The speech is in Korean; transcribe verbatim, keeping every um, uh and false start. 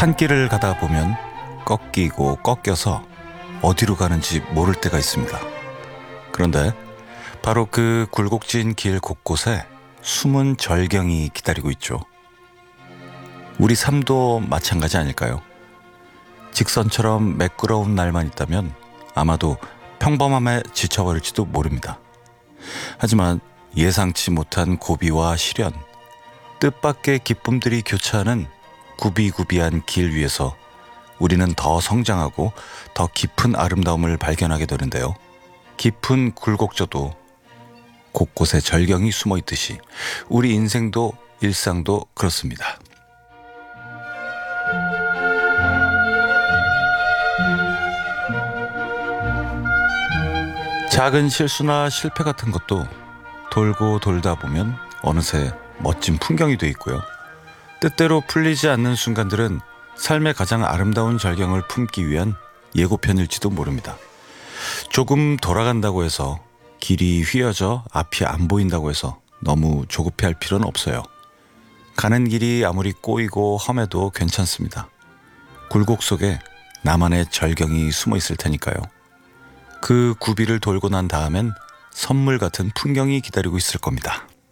산길을 가다 보면 꺾이고 꺾여서 어디로 가는지 모를 때가 있습니다. 그런데 바로 그 굴곡진 길 곳곳에 숨은 절경이 기다리고 있죠. 우리 삶도 마찬가지 아닐까요? 직선처럼 매끄러운 날만 있다면 아마도 평범함에 지쳐버릴지도 모릅니다. 하지만 예상치 못한 고비와 시련, 뜻밖의 기쁨들이 교차하는 구비구비한 길 위에서 우리는 더 성장하고 더 깊은 아름다움을 발견하게 되는데요. 깊은 굴곡져도 곳곳에 절경이 숨어 있듯이 우리 인생도 일상도 그렇습니다. 작은 실수나 실패 같은 것도 돌고 돌다 보면 어느새 멋진 풍경이 돼 있고요. 뜻대로 풀리지 않는 순간들은 삶의 가장 아름다운 절경을 품기 위한 예고편일지도 모릅니다. 조금 돌아간다고 해서 길이 휘어져 앞이 안 보인다고 해서 너무 조급해할 필요는 없어요. 가는 길이 아무리 꼬이고 험해도 괜찮습니다. 굴곡 속에 나만의 절경이 숨어 있을 테니까요. 그 구비를 돌고 난 다음엔 선물 같은 풍경이 기다리고 있을 겁니다.